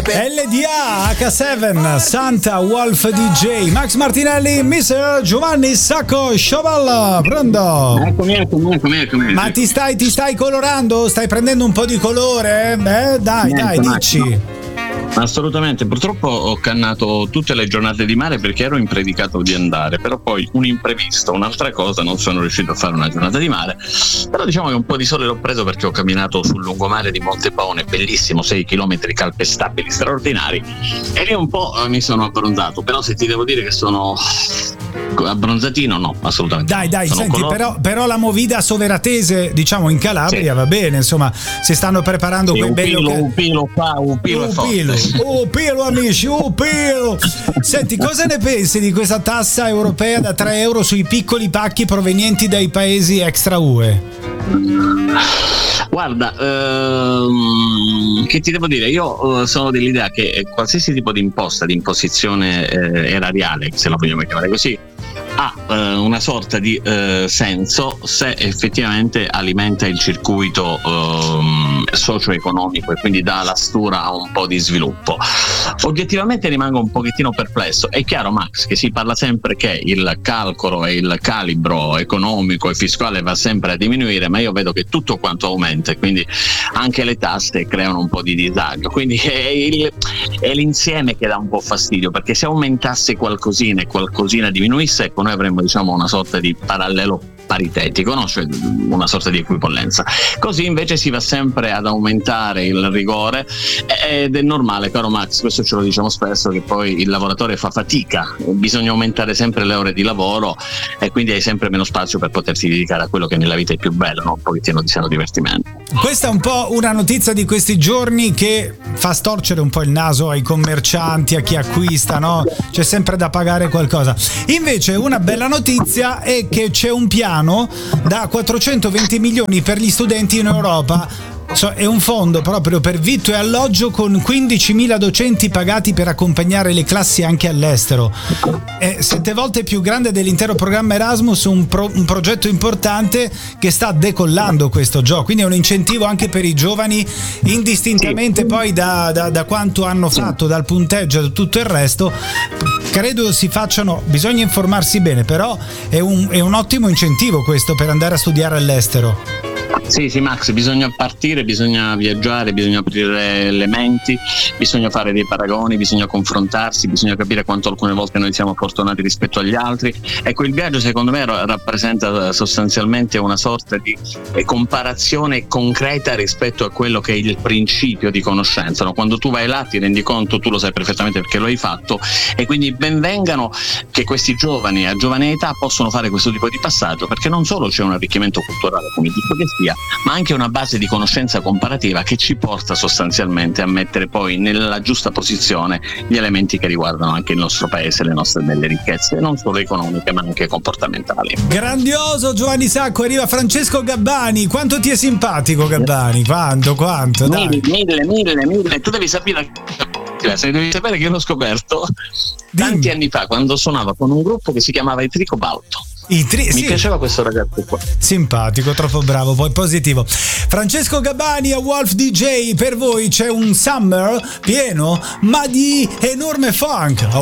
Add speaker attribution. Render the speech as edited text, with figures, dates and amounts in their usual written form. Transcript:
Speaker 1: LDA H7 Santa Wolf DJ Max Martinelli, Mr. Giovanni Sacco Sciavala. Pronto?
Speaker 2: Eccomi.
Speaker 1: Ma ti stai colorando? Stai prendendo un po' di colore? Dai, dici.
Speaker 2: Assolutamente, purtroppo ho cannato tutte le giornate di mare perché ero impredicato di andare, però poi un imprevisto, un'altra cosa, non sono riuscito a fare una giornata di mare, però diciamo che un po' di sole l'ho preso perché ho camminato sul lungomare di Montepone, bellissimo, 6 chilometri calpestabili, straordinari, e lì un po' mi sono abbronzato, però se ti devo dire che sono abbronzatino, no, assolutamente.
Speaker 1: Dai, senti, però la movida soveratese, diciamo in Calabria, va bene, insomma, si stanno preparando quei belli
Speaker 2: Upilo è forte.
Speaker 1: Upilo amici, Upilo. Senti, cosa ne pensi di questa tassa europea da 3 euro sui piccoli pacchi provenienti dai paesi extra UE?
Speaker 2: Guarda, che ti devo dire, io sono dell'idea che qualsiasi tipo di imposizione erariale, se la vogliamo chiamare così, ha una sorta di senso se effettivamente alimenta il circuito socio-economico e quindi dà la stura a un po' di sviluppo. Oggettivamente rimango un pochettino perplesso. È chiaro, Max, che si parla sempre che il calcolo e il calibro economico e fiscale va sempre a diminuire, ma io vedo che tutto quanto aumenta e quindi anche le tasse creano un po' di disagio, quindi è l'insieme che dà un po' fastidio, perché se aumentasse qualcosina e qualcosina diminuisse, ecco, noi avremmo diciamo una sorta di parallelo paritetico, no? Cioè una sorta di equipollenza. Così invece si va sempre ad aumentare il rigore ed è normale, caro Max, questo ce lo diciamo spesso, che poi il lavoratore fa fatica, bisogna aumentare sempre le ore di lavoro e quindi hai sempre meno spazio per potersi dedicare a quello che nella vita è più bello, no? Un pochettino di sano divertimento.
Speaker 1: Questa è un po' una notizia di questi giorni che fa storcere un po' il naso ai commercianti, a chi acquista, no? C'è sempre da pagare qualcosa. Invece una bella notizia è che c'è un piano da 420 milioni per gli studenti in Europa. È un fondo proprio per vitto e alloggio con 15.000 docenti pagati per accompagnare le classi anche all'estero. È 7 volte più grande dell'intero programma Erasmus, un progetto importante che sta decollando questo gioco, quindi è un incentivo anche per i giovani, indistintamente poi da quanto hanno fatto, dal punteggio e tutto il resto. Credo si facciano, bisogna informarsi bene, però è un ottimo incentivo questo per andare a studiare all'estero.
Speaker 2: Sì, Max, bisogna partire, bisogna viaggiare, bisogna aprire le menti, bisogna fare dei paragoni, bisogna confrontarsi, bisogna capire quanto alcune volte noi siamo fortunati rispetto agli altri. Ecco, il viaggio secondo me rappresenta sostanzialmente una sorta di comparazione concreta rispetto a quello che è il principio di conoscenza, no? Quando tu vai là ti rendi conto, tu lo sai perfettamente perché lo hai fatto, e quindi ben vengano che questi giovani a giovane età possono fare questo tipo di passaggio, perché non solo c'è un arricchimento culturale, come dico che sia, ma anche una base di conoscenza comparativa che ci porta sostanzialmente a mettere poi nella giusta posizione gli elementi che riguardano anche il nostro paese, le nostre belle ricchezze, non solo economiche ma anche comportamentali.
Speaker 1: Grandioso Giovanni Sacco, arriva Francesco Gabbani. Quanto ti è simpatico Gabbani? Quanto? Dai.
Speaker 2: Mille. Tu devi sapere che io l'ho scoperto tanti anni fa quando suonava con un gruppo che si chiamava I Trico Balto. Mi piaceva questo ragazzo qua.
Speaker 1: Simpatico, troppo bravo, poi positivo. Francesco Gabbani a Wolf DJ, per voi c'è un summer pieno ma di enorme funk.